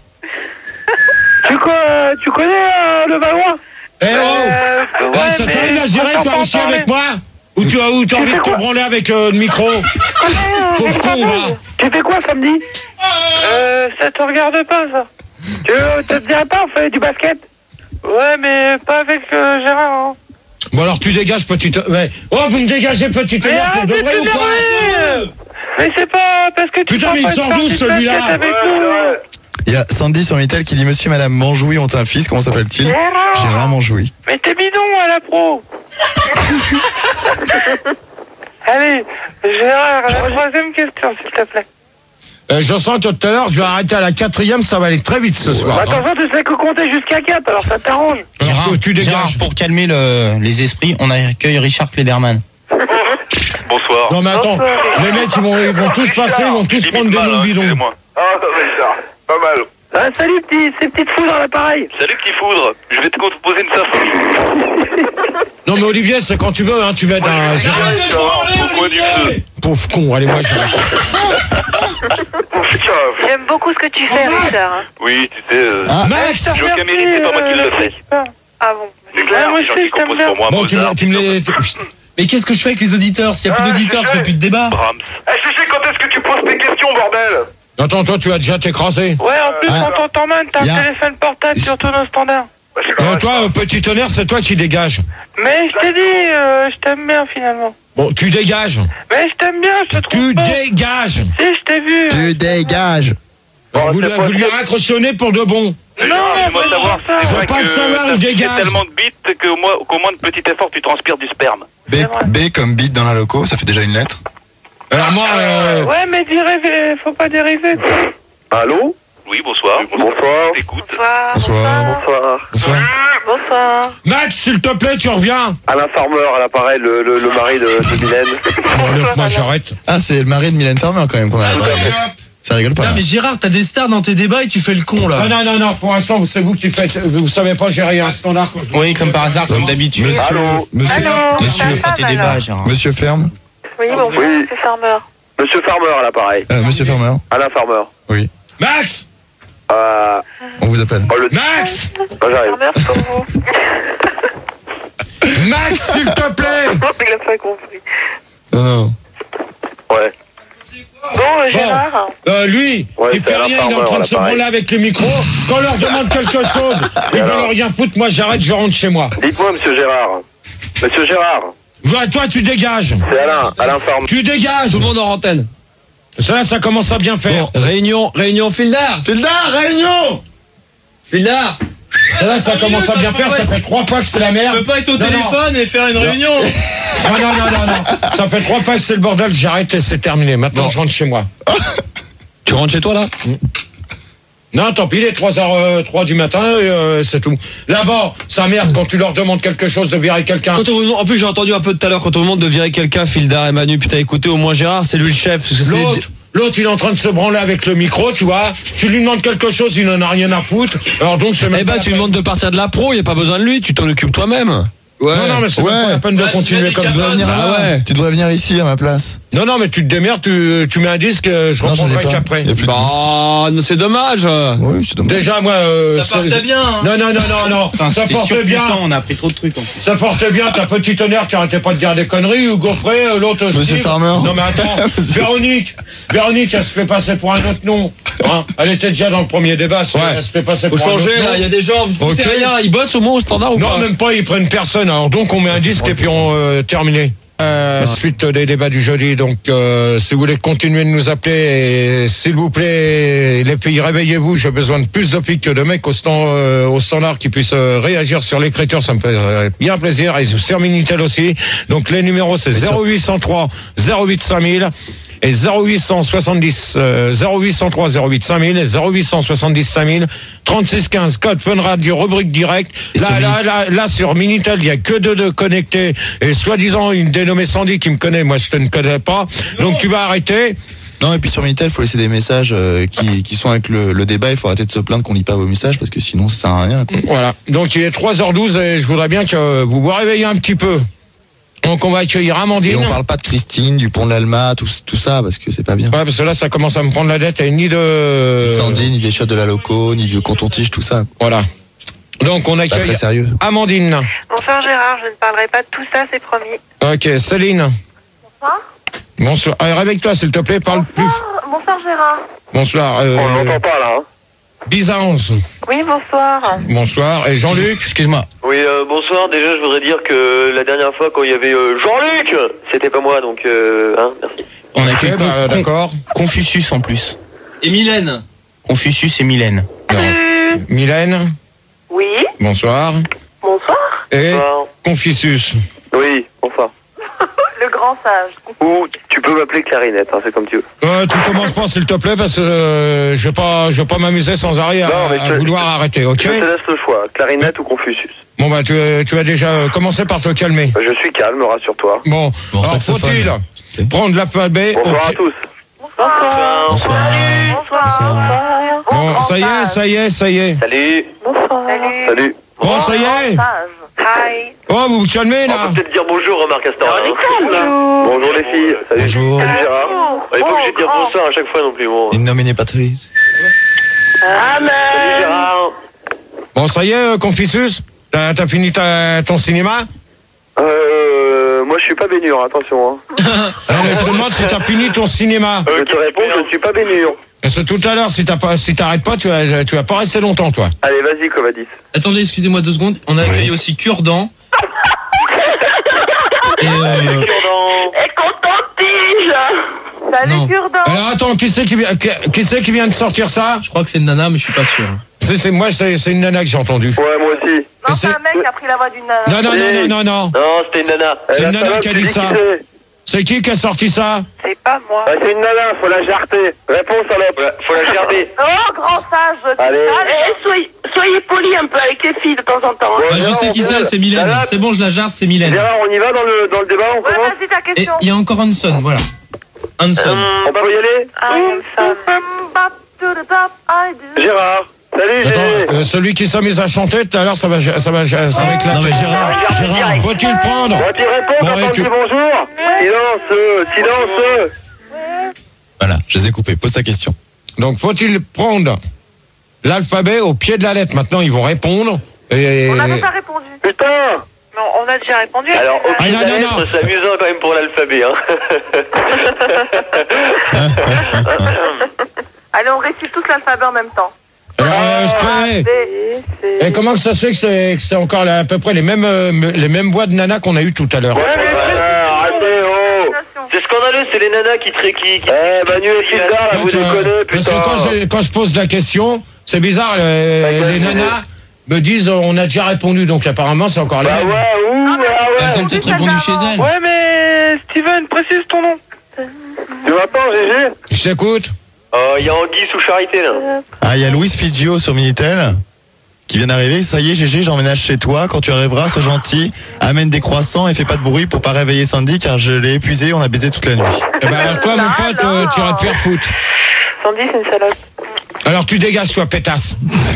tu, co euh, tu connais euh, le Valois? Eh oh Euh, Eh, ouais, ça mais t'arrive à on gérer toi t'entend aussi parler. avec moi? Ou tu as, ou t'as envie de te branler avec euh, le micro? Ouais, euh, Pauvre c'est con, pas mal. va. Tu fais quoi samedi? Euh, ça te regarde pas, ça. Tu veux, te dirais pas, on fait du basket? Ouais, mais pas avec euh, Gérard, hein. Bon alors tu dégages petit... Ouais. Oh, vous me dégagez petit Mais tonnerre pour de arrête vrai de ou pas? t'énerver. Mais c'est pas parce que tu Putain, prends mais pas il de sort partie d'où, de celui-là? basket avec Ouais, nous. c'est vrai. Il y a Sandy sur Minitel qui dit Monsieur et Madame Manjoui ont un fils, comment s'appelle-t-il? Gérard. Gérard Manjoui. Mais t'es bidon à la pro. Allez, Gérard, la troisième question, s'il te plaît. Euh, je sens que tout à l'heure, je vais arrêter à la quatrième, ça va aller très vite ce soir. Bah, hein. attention, tu sais que compter jusqu'à quatre, alors ça t'arrange. Alors Gérard, que tu dégages. Gérard, pour calmer le- les esprits, on accueille Richard Klederman. Bonsoir. Non mais attends, les mecs ils vont, ils vont tous passer, ils vont tous Limite prendre des mal, noms hein, bidons. excusez-moi. Ah, Richard, pas mal. Ah, salut, petit, ces petites foudres à l'appareil. Salut petit foudre, je vais te composer une symphonie. Non mais Olivier, c'est quand tu veux, hein, tu vas être un Gérard. Au coin du feu. Pauvre con, allez moi je... Putain, J'aime beaucoup ce que tu fais, Richard. hein. Oui, tu sais, euh, Ah, Max. j'ai aucun mérite, c'est pas moi qui le fais. Ah bon. C'est Ouais, clair, moi les gens aussi, qui je t'aime composent bien. pour moi, Bon, tu me, Mozart, tu me les... Mais qu'est-ce que je fais avec les auditeurs? S'il n'y a plus Ah, d'auditeurs, je ça fait sais. plus de débat. Brahms. Eh, Chichi, quand est-ce que tu poses tes questions, bordel? Attends, toi tu as déjà t'écrasé. Ouais, en plus, Ah. on t'entend mal, t'as un Y a- téléphone portable sur ton standard. Bah, c'est pas Non, mal, toi, ça. euh, petit tonnerre, c'est toi qui dégages. Mais je t'ai dit, euh, je t'aime bien finalement. Bon, tu dégages. Mais je t'aime bien, je te trouve Tu pas. dégages. Si, je t'ai vu. Tu dégages. Vous, c'est pas vous lui raccrochez au nez pour de bon. Non, Laisse-moi mais savoir, c'est Je c'est veux vrai pas que le savoir, il t'as dégage. tellement de bits qu'au moins, qu'au moins de petit effort, tu transpires du sperme. B, B comme bit dans la loco, ça fait déjà une lettre. Alors moi, euh, Ouais, mais dériver, faut pas dériver. quoi. Allô? Oui, bonsoir. Bonsoir. Écoute. Bonsoir. Bonsoir. Bonsoir. Bonsoir. Bonsoir. Max, s'il te plaît, tu reviens. Alain Farmer à l'appareil, le, le, le mari de, de Mylène. Bon, allez, moi j'arrête. Ah, c'est le mari de Mylène Farmer quand même qu'on a. Ça rigole pas. Non, mais Gérard, t'as des stars dans tes débats et tu fais le con, là. Non, non, non, non, pour l'instant, c'est vous qui faites. Vous savez pas gérer un standard quand je... Oui, comme par hasard, comme d'habitude. Monsieur, Allô monsieur, Allô monsieur, Ça va, tes alors débats, Gérard. monsieur Ferme. Oui, bonjour, Oui. c'est Farmer. Monsieur Farmer à l'appareil. Euh, monsieur Farmer. Alain Farmer. Oui. Max. Euh, On vous appelle. oh, le... Max. Oh, j'arrive. Farmer, c'est comme vous. Max, s'il te plaît. Il a pas compris. Non, non. Ouais. Bon, euh, Gérard. Euh, lui, Ouais, il c'est fait Alain rien, il est en Farmer, train de se l'appareil. branler avec le micro. Quand on leur demande quelque chose, ils alors veulent rien foutre. Moi, j'arrête, je rentre chez moi. Dites-moi, monsieur Gérard. Monsieur Gérard. Ouais, toi, tu dégages. C'est Alain. Alain Farmer. Tu dégages. Tout le monde en antenne. Ça, ça commence à bien faire. Réunion, réunion Fildar. Fildar, réunion. Fildar. Là, ça commence à bien faire, ça fait trois fois que c'est la merde. Tu peux pas être au Non, téléphone non. et faire une réunion. Non, non, non, non, non. Ça fait trois fois que c'est le bordel, j'arrête et c'est terminé. Maintenant, Non. je rentre chez moi. Tu rentres chez toi là? Non, tant pis, il est trois heures trois du matin, et, euh, c'est tout. Là-bas, ça merde quand tu leur demandes quelque chose de virer quelqu'un. Quand on vous demande- en plus, j'ai entendu un peu tout à l'heure, quand on vous demande de virer quelqu'un, Fildar et Manu, putain, écoutez, au moins Gérard, c'est lui le chef. parce que c'est- L'autre, l'autre, il est en train de se branler avec le micro, tu vois. Tu lui demandes quelque chose, il n'en a rien à foutre. Alors donc, c'est même Eh ben, pas tu la lui demandes de partir de la pro, y a pas besoin de lui, tu t'en occupes toi-même. Ouais. peine. Non, non, mais c'est ouais. même pas la peine de Ouais, continuer il a comme des Tu ça. devrais venir Bah là. ouais. Tu devrais venir ici à ma place. Non, non, mais tu te démerdes, tu, tu mets un disque, euh, je Non, j'en ai reprendrai pas. qu'après. Y a plus de disque. Bah, non, c'est dommage. Oui, c'est dommage. Déjà, moi... euh, Ça partait c'est- bien. Hein. Non, non, non, non, non. Enfin, ça c'était porte bien. surpuissant, on a appris trop de trucs en plus. Ça porte bien, ta petite honneur, tu arrêtais pas de dire des conneries, Hugo Frey, euh, l'autre Monsieur Steve. Farmer. Non mais attends, Monsieur- Véronique, Véronique, elle se fait passer pour un autre nom. Hein, elle était déjà dans le premier débat, c'est- Ouais. elle se fait passer Faut pour un autre changer, nom. là, il y a des gens, vous foutez Ok. rien, ils bossent au moins au standard ou Non, pas? même pas, ils prennent personne, alors donc on met un disque et puis on euh, terminé. Euh, suite des débats du jeudi, donc euh, si vous voulez continuer de nous appeler, et, s'il vous plaît, les filles, réveillez-vous, j'ai besoin de plus de filles que de mecs au, stand, euh, au standard qui puissent euh, réagir sur l'écriture, ça me fait euh, bien plaisir, et sur Minitel aussi. Donc les numéros c'est zéro huit cent trois zéro huit cinq mille et zéro huit cent soixante-dix euh, zéro huit cent trois zéro huit cinq mille et zéro huit cent soixante-dix cinq mille trente-six quinze code Fun Radio rubrique direct. Et Là sur là là là sur Minitel il y a que deux de connectés et soi-disant une dénommée Sandy qui me connaît, moi je te ne connais pas. Donc tu vas arrêter. Non, et puis sur Minitel, il faut laisser des messages euh, qui, qui sont avec le, le débat. Il faut arrêter de se plaindre qu'on lit pas vos messages parce que sinon ça sert à rien. Quoi. Voilà. Donc il est trois heures douze et je voudrais bien que vous vous réveillez un petit peu. Donc on va accueillir Amandine. Et on parle pas de Christine, du pont de l'Alma, tout, tout ça parce que c'est pas bien. Ouais, parce que là ça commence à me prendre la tête et ni de. Ni de Sandy, ni des shots de la loco, ni du canton-tige, tout ça. Voilà. Donc on C'est pas accueille très sérieux. Amandine. Bonsoir Gérard, je ne parlerai pas de tout ça, c'est promis. Ok, Céline. Bonsoir. Bonsoir. Allez, réveille-toi s'il te plaît, parle plus. Bonsoir, bonsoir Gérard. Bonsoir. Euh, On l'entend pas là. Hein. Byzance. Oui, bonsoir. Bonsoir. Et Jean-Luc. Excuse-moi. Oui, euh, bonsoir. Déjà, je voudrais dire que la dernière fois, quand il y avait euh, Jean-Luc, c'était pas moi, donc, euh, hein, merci. On a Ok, que bah, d'accord. Confucius en plus. Et Mylène. Confucius et Mylène. Non. Mylène. Oui. Bonsoir. Bonsoir. Et Bonsoir. Confucius. Oui, bonsoir. Le grand sage. Ou tu peux m'appeler Clarinette, hein, c'est comme tu veux. Euh, tu commences pas s'il te plaît parce que euh, je vais pas, je vais pas m'amuser sans arrêt à, Non, mais à je- vouloir arrêter, ok? Je te laisse le choix, Clarinette ou Confucius. Bon bah tu, tu as déjà euh, commencé par te calmer. Je suis calme, rassure-toi. Bon, Bon, alors saxophone. faut-il prendre l'alphabet au Bonsoir à pied- tous. Bonsoir. Bonsoir. Bonsoir. Bon, ça y est, ça y est, ça y est. Salut. Bonsoir. Salut. Salut. Bon, ça y est. Hi. Oh, vous vous calmez On là. peut peut-être dire bonjour, Marc Astor. Hein. Bonjour les filles. Salut. Bonjour. Salut Gérard. On n'est pas obligé de dire bonsoir à chaque fois non plus. Bon. In nomine Patris. Amen. Salut Gérard. Bon, ça y est, euh, Confucius. T'as t'as fini ta- ton cinéma? Euh, moi je suis pas baignure, attention. Hein. Non, mais je te demande si t'as fini ton cinéma. Je te réponds, je ne suis pas baignure. Parce que tout à l'heure, si t'as pas, si t'arrêtes pas, tu vas, tu vas pas rester longtemps, toi. Allez, vas-y, Covadis. Attendez, excusez-moi deux secondes. On accueille aussi Cure-Dent. Et euh, Cure-Dent. Et content-tige. Non. Salut Cure-Dent. Alors attends, qui c'est qui vient, qui, qui c'est qui vient de sortir ça? je crois que c'est une nana, mais je suis pas sûr. C'est, c'est moi, c'est, c'est une nana que j'ai entendue. Ouais, moi aussi. Non, c'est c'est- un mec qui a pris la voix d'une nana. Non, non, non, non, non, non. Non, c'était une nana. C'est Eh, une la nana salope, qui a tu dit dis ça. qui c'est C'est qui qui a sorti ça? C'est pas moi. Bah, c'est une nana, faut la jarter. Réponse, salope. Faut la, faut la gerber. Oh, grand sage. Allez. Eh, soyez, soyez polis un peu avec les filles de temps en temps. hein. Ouais, Ah, je Gérard, sais qui on c'est, peut- c'est Mylène. Gérard, C'est bon, je la jarde, c'est Mylène. Gérard, on y va dans le, dans le débat, on Ouais, commence. vas-y, ta Et question. il y a encore Hanson, voilà. Hanson. On peut y aller Gérard. Salut, Attends, Gérard. euh, celui qui s'est mis à chanter tout à l'heure, ça va, ça va, ça va éclater. Non mais Gérard, Gérard. Faut-il prendre? Bon, tu réponds, Bon, t'entends et tu- le bonjour. Silence, euh, silence. Voilà, je les ai coupés. Pose ta question. Donc, faut-il prendre l'alphabet au pied de la lettre? Maintenant, ils vont répondre. Et... On a déjà répondu. Putain. Non, on a déjà répondu. Alors, au Ah, pied de non, la non, lettre, non. c'est amusant quand même pour l'alphabet. Hein. Allez, on récite tous l'alphabet en même temps. Alors, euh, je prends- B, C. Et comment ça se fait que c'est, que c'est encore là, à peu près les mêmes, euh, les mêmes voix de nana qu'on a eu tout à l'heure? Ah, arrêtez, oh. C'est scandaleux, c'est les nanas qui... Qui, qui... Eh, Manu et Fildar, là, vous Quand, euh, déconnez, Parce putain. que quand je, quand je pose la question, c'est bizarre, euh, Bah, les vas-y. nanas, me disent, euh, on a déjà répondu, donc apparemment, c'est encore les Bah mêmes. ouais, ouh, ah ouais. Elles ont peut-être répondu chez elles. Ouais, mais Steven, précise ton nom. Tu m'entends, Gégé? Je t'écoute. Il y a Anguille sous Charité, là. Ah, il y a Louis Figio sur Minitel qui vient d'arriver. Ça y est, Gégé, j'emménage chez toi. Quand tu arriveras, sois gentil, amène des croissants et fais pas de bruit pour pas réveiller Sandy car je l'ai épuisé, on a baisé toute la nuit. Eh ben, alors toi, mon pote, euh, tu aurais pu refoot. Sandy, c'est une salope. Alors tu dégages, toi, pétasse.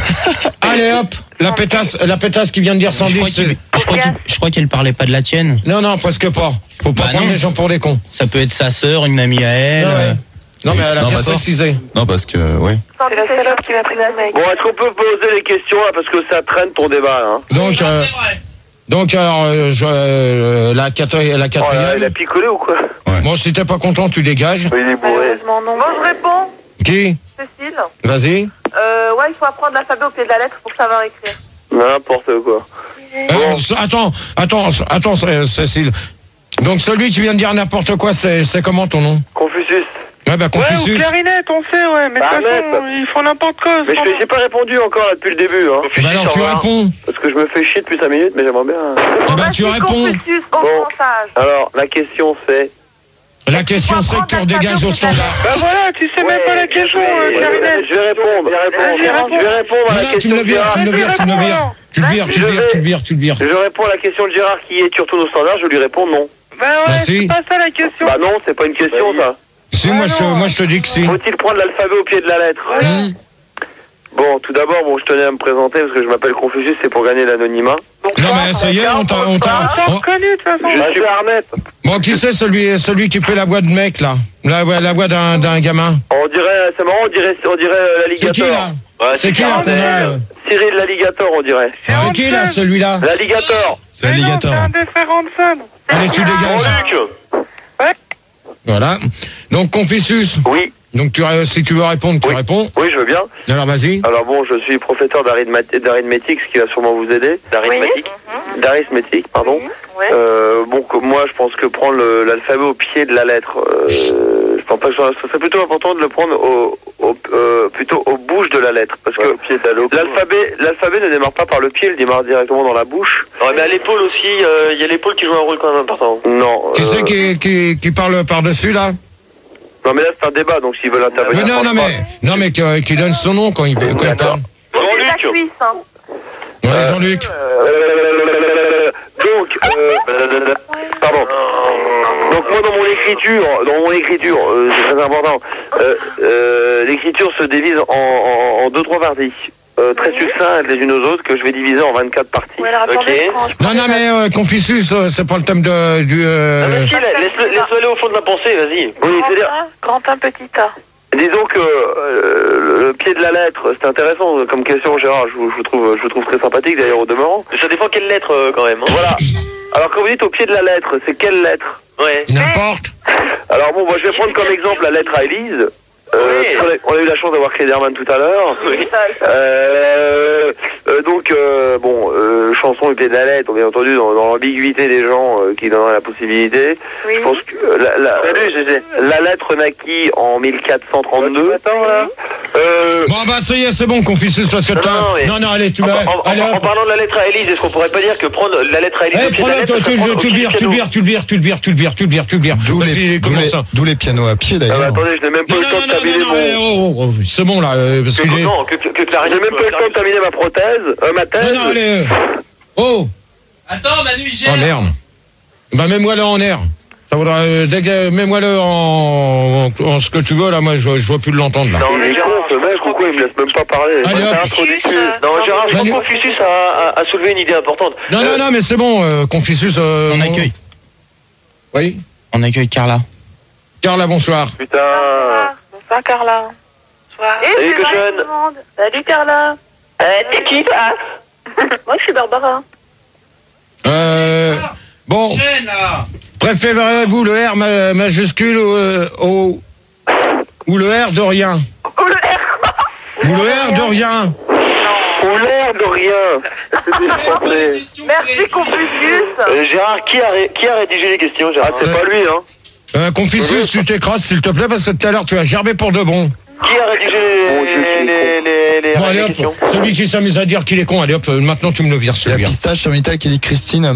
Allez, hop, la pétasse, la pétasse qui vient de dire Je Sandy. crois c'est- qu'il- je crois qu'il- je crois qu'elle parlait pas de la tienne. Non, non, presque pas. Faut pas Bah prendre non. les gens pour des cons. Ça peut être sa sœur, une amie à elle. Ouais, ouais. euh, Non, mais elle a Non, bien bah, ça- précisé. Non, parce que, oui. C'est la salope qui m'a pris la mec. Bon, est-ce qu'on peut poser les questions là parce que ça traîne ton débat là, hein? Donc, euh, donc alors, euh, je, euh, la, quatri- la Oh là, quatrième. il a picolé ou quoi? Bon, si t'es pas content, tu dégages. Il est bourré. Malheureusement, non. Bon, je réponds. Qui? Cécile. Vas-y. Euh, ouais, il faut apprendre l'alphabet au pied de la lettre pour savoir écrire. N'importe quoi. Euh, c- attends, attends, c- attends, C- Cécile. Donc celui qui vient de dire n'importe quoi, c'est c'est comment ton nom? Confucius. Ouais, bah Ouais, ou Confucius. clarinette, on sait, ouais. Mais de Bah, toute façon, net. ils font n'importe quoi. Mais je sans- fais- j'ai pas répondu encore là depuis le début, hein. Bah alors tu réponds. Parce que je me fais chier depuis cinq minutes, mais j'aimerais bien. Eh ben tu Vas-y, réponds. Confucius, au Bon. grand sage. Alors, la question c'est. La question c'est que tu redégages au standard. Bah voilà, tu sais même pas la question, euh, je, vais, clarinette. je vais répondre. Je vais répondre, Vas-y, réponds. je vais répondre à Non, la non, tu question me le de vires, Gérard. tu me le vires, tu me le vires. Tu le vires, tu le vires, tu le vires, tu le vires, tu le vires. Je réponds à la question de Gérard qui est tu retournes au standard, je lui réponds non. Bah ouais, Bah si. c'est pas ça la question. Bah non, c'est pas une question ça. Si, moi je, te, moi je te dis que si. Faut-il prendre l'alphabet au pied de la lettre? Hmm. Bon, tout d'abord, bon, je tenais à me présenter parce que je m'appelle Confucius, c'est pour gagner l'anonymat. Non mais ça y est, on t'a... On t'a T'as on- reconnu, de toute façon. Je suis Arnett. Bon, qui c'est celui, celui qui fait la voix de mec là? La, voix- la voix d'un d'un gamin? On dirait, c'est marrant, on dirait, on dirait euh, C'est qui l'alligator. là? Ouais, C'est qui là qu'on a, euh, Cyril l'alligator, on dirait. C'est qui là celui-là? L'alligator. C'est Mais non, l'alligator. c'est un des frères Hanson. Allez, tu dégages. Luc. Voilà. Donc Confucius. Oui. Donc tu, ré- si tu veux répondre, tu Oui. réponds. Oui, je veux bien. Alors vas-y. Alors bon, je suis professeur d'arithmat- d'arithmétique, ce qui va sûrement vous aider. D'arithmétique. D'arithmétique, pardon. Ouais. Euh, bon, que- moi, je pense que prendre le- l'alphabet au pied de la lettre, euh, je pense pas que ça ce serait plutôt important de le prendre au, au- euh, plutôt aux bouches de la lettre, parce que l'alphabet, l'alphabet ne démarre pas par le pied, il démarre directement dans la bouche. Ouais, mais à l'épaule aussi, il y a l'épaule qui joue un rôle quand même important. Non. Qui euh, c'est qui, qui, qui parle par-dessus là? Non, mais là, c'est un débat, donc s'ils veulent intervenir. Mais non, non, franchement- mais, non, mais qui, qui donne son nom quand il, quand il parle. C'est la Jean-Luc. Suisse, hein. Ouais, Jean-Luc. Euh, donc, euh, pardon. Donc moi dans mon écriture, dans mon écriture, euh, c'est très important. Euh, euh, l'écriture se divise en, en, en deux trois parties, euh, très succinctes les unes aux autres, que je vais diviser en vingt-quatre parties. Ouais, alors attendez, je prends- je prends Non, non, les mais euh, Confucius, euh, c'est pas le thème de, du... euh, Ah, mais si, laisse-le laisse-le aller au fond de la pensée, vas-y. Oui, c'est-à-dire, Grand un, petit A. disons que euh, le pied de la lettre, c'est intéressant comme question, Gérard. Je vous, je vous trouve, je vous trouve très sympathique d'ailleurs au demeurant. Ça dépend quelle lettre euh, quand même. Hein. Voilà. Alors quand vous dites au pied de la lettre, c'est quelle lettre? Ouais. N'importe. Alors bon, moi je vais prendre comme exemple la lettre à Élise. Euh, Oui. parce qu'on a- on a eu la chance d'avoir Cléderman tout à l'heure. Oui. Euh, euh, donc euh, bon, euh, chanson au pied de la lettre, bien entendu dans, dans l'ambiguïté des gens euh, qui donneraient la possibilité. Oui. Je pense que euh, la, la, la lettre naquit en mille quatre cent trente-deux. Euh, Bon, bah, ça y est, c'est bon, Confucius, parce que Non, t'as... non, mais- Non, non, allez, tu En, mets... en- en- Allez, en hop. parlant de la lettre à Élise, est-ce qu'on pourrait pas dire que prendre la lettre à Élise Eh, au pied de la prends-le, lettre, toi, ça tu, prend le- au tu le pied vires, du tu le piano. vires, tu le vires, tu le vires, tu le vires, tu le vires, tu le vires. D'où Vas-y, les, d'où commence les- ça. d'où les pianos à pied ah, bah, d'ailleurs. attendez, je n'ai même pas Non, eu le temps non, de non, terminer non, non, eh, mon... oh, oh, c'est bon, là, euh, parce Que, qu'il est... non, que, que, que J'ai Clarisse- même pas eu le temps de terminer ma prothèse, euh, ma thèse. Non, non, allez... euh, Oh. Attends, Manu, gère. Oh, merde. Bah, mets-moi le en air. Ça vaudra... Euh, déga- mets-moi-le en... en... en ce que tu veux, là, moi, je, je vois plus de l'entendre, là. Non, Il mais est con, Gérard, ce mec, pourquoi il me laisse même pas parler? Allez, C'est hop. un trou du cul. non, Gérard, je crois Manu- que Confucius a, a, a soulevé une idée importante. Non, non, non, mais c'est bon, euh, Confucius... euh, On mon- accueille. Oui. On accueille Carla. Carla, bonsoir. Putain. Bonsoir, Carla. Bonsoir. Et Salut, c'est vrai, Cochonne. tout le monde. Salut Carla. Euh, t'es qui, toi? Moi je suis Barbara. Euh... Bon... Préférez-vous le R ma- majuscule au, euh, au- ou le R de rien? Oh le R quoi? Ou le R de rien? Ou l'air de rien. C'est français. Merci Confucius. Euh, Gérard, qui a, ré- qui a rédigé les questions, Ah, Gérard? c'est pas lui, hein. Euh, Confucius, tu t'écrases s'il te plaît parce que tout à l'heure tu as gerbé pour de bon. Qui a rédigé les, les, les, les, Bon, allez les questions hop, celui qui s'amuse à dire qu'il est con, allez hop, maintenant tu me le vires Il y a celui-là. Pistache sur Minitel qui dit Christine.